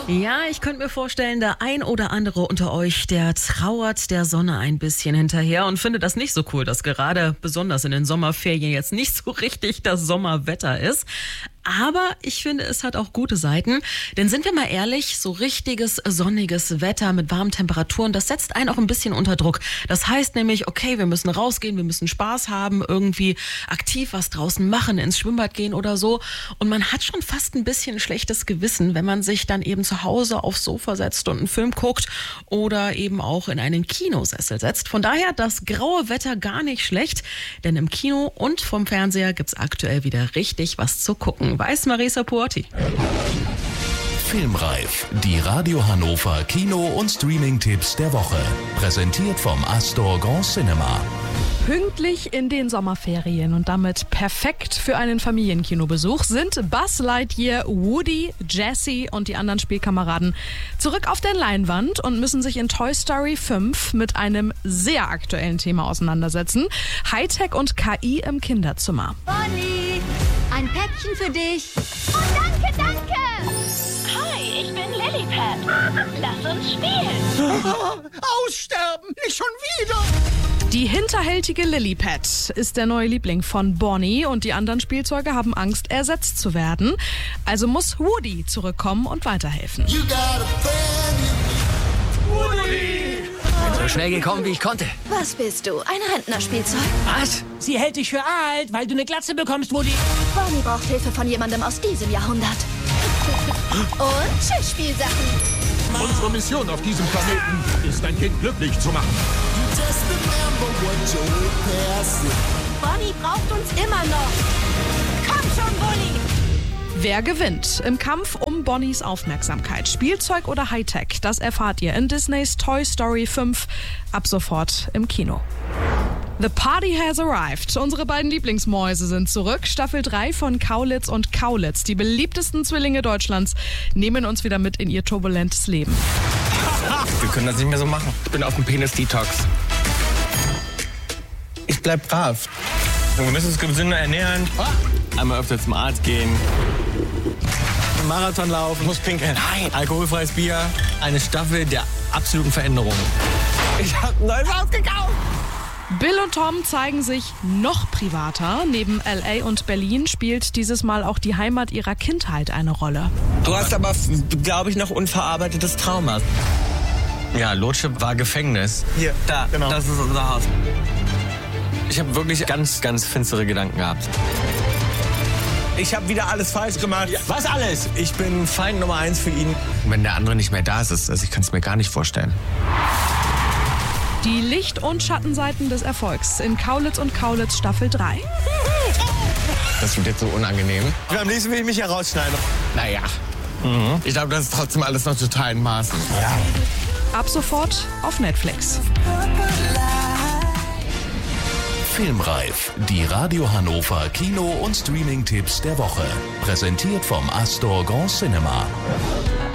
Ja, ich könnte mir vorstellen, der ein oder andere unter euch, der trauert der Sonne ein bisschen hinterher und findet das nicht so cool, dass gerade besonders in den Sommerferien jetzt nicht so richtig das Sommerwetter ist. Aber ich finde, es hat auch gute Seiten. Denn sind wir mal ehrlich, so richtiges sonniges Wetter mit warmen Temperaturen, das setzt einen auch ein bisschen unter Druck. Das heißt nämlich, okay, wir müssen rausgehen, wir müssen Spaß haben, irgendwie aktiv was draußen machen, ins Schwimmbad gehen oder so. Und man hat schon fast ein bisschen schlechtes Gewissen, wenn man sich dann eben zu Hause aufs Sofa setzt und einen Film guckt oder eben auch in einen Kinosessel setzt. Von daher das graue Wetter gar nicht schlecht, denn im Kino und vom Fernseher gibt's aktuell wieder richtig was zu gucken. Weiß Marisa Puotti. Filmreif, die Radio Hannover Kino- und Streaming-Tipps der Woche. Präsentiert vom Astor Grand Cinema. Pünktlich in den Sommerferien und damit perfekt für einen Familienkinobesuch sind Buzz Lightyear, Woody, Jessie und die anderen Spielkameraden zurück auf der Leinwand und müssen sich in Toy Story 5 mit einem sehr aktuellen Thema auseinandersetzen. Hightech und KI im Kinderzimmer. Bonnie, ein Päckchen für dich. Oh, danke, danke. Hi, ich bin Lilliput. Lass uns spielen. Aussterben, nicht schon wieder. Die hinterhältige Lilliput ist der neue Liebling von Bonnie und die anderen Spielzeuge haben Angst, ersetzt zu werden. Also muss Woody zurückkommen und weiterhelfen. So schnell gekommen, wie ich konnte. Was bist du? Ein Rentnerspielzeug? Was? Sie hält dich für alt, weil du eine Glatze bekommst, Woody. Bonnie braucht Hilfe von jemandem aus diesem Jahrhundert. Und Tschüss-Spielsachen. Unsere Mission auf diesem Planeten ist, ein Kind glücklich zu machen. Bonnie braucht uns immer noch. Komm schon, Bulli. Wer gewinnt im Kampf um Bonnies Aufmerksamkeit? Spielzeug oder Hightech? Das erfahrt ihr in Disneys Toy Story 5 ab sofort im Kino. The Party has arrived. Unsere beiden Lieblingsmäuse sind zurück. Staffel 3 von Kaulitz und Kaulitz. Die beliebtesten Zwillinge Deutschlands nehmen uns wieder mit in ihr turbulentes Leben. Wir können das nicht mehr so machen. Ich bin auf dem Penis-Detox. Ich bleib brav. Wir müssen uns gesünder ernähren. Einmal öfter zum Arzt gehen. Marathon laufen. Muss pinkeln. Nein. Alkoholfreies Bier. Eine Staffel der absoluten Veränderung. Ich hab ein neues Haus gekauft. Bill und Tom zeigen sich noch privater. Neben L.A. und Berlin spielt dieses Mal auch die Heimat ihrer Kindheit eine Rolle. Du hast aber, glaube ich, noch unverarbeitetes Trauma. Ja, Lotsche war Gefängnis. Hier, da, genau. Das ist unser Haus. Ich habe wirklich ganz, ganz finstere Gedanken gehabt. Ich habe wieder alles falsch gemacht. Ja. Was alles? Ich bin Feind Nummer 1 für ihn. Wenn der andere nicht mehr da ist, also ich kann es mir gar nicht vorstellen. Die Licht- und Schattenseiten des Erfolgs in Kaulitz und Kaulitz Staffel 3. Das wird jetzt so unangenehm. Am liebsten will ich mich herausschneiden. Naja. Ich glaube, das ist trotzdem alles noch total in Maßen. Ja. Ab sofort auf Netflix. Filmreif, die Radio Hannover Kino- und Streaming-Tipps der Woche. Präsentiert vom Astor Grand Cinema.